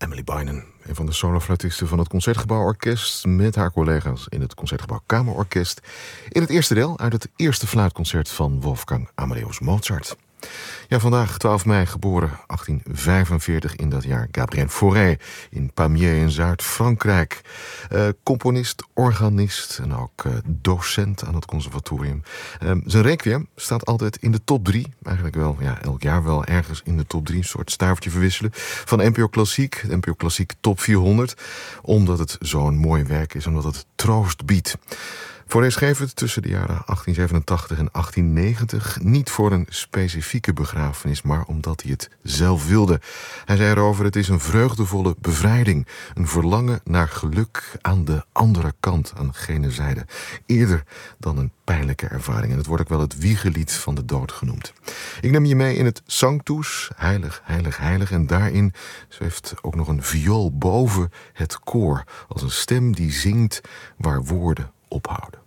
Emily Bynum, een van de solofluitisten van het Concertgebouworkest, met haar collega's in het Concertgebouw Kamerorkest, in het eerste deel uit het eerste fluitconcert van Wolfgang Amadeus Mozart. Ja, vandaag 12 mei geboren, 1845 in dat jaar. Gabriel Fauré in Pamiers in Zuid-Frankrijk. Componist, organist en ook docent aan het conservatorium. Zijn requiem staat altijd in de top 3. Eigenlijk wel, ja, elk jaar wel ergens in de top 3. Een soort stuivertje verwisselen. Van NPO Klassiek, NPO Klassiek top 400. Omdat het zo'n mooi werk is, omdat het troost biedt. Fauré schreef het tussen de jaren 1887 en 1890 niet voor een specifieke begrafenis, maar omdat hij het zelf wilde. Hij zei erover: het is een vreugdevolle bevrijding, een verlangen naar geluk aan de andere kant, aan gene zijde, eerder dan een pijnlijke ervaring. En het wordt ook wel het wiegelied van de dood genoemd. Ik neem je mee in het Sanctus, heilig, heilig, heilig, en daarin zweeft ook nog een viool boven het koor, als een stem die zingt waar woorden ophouden.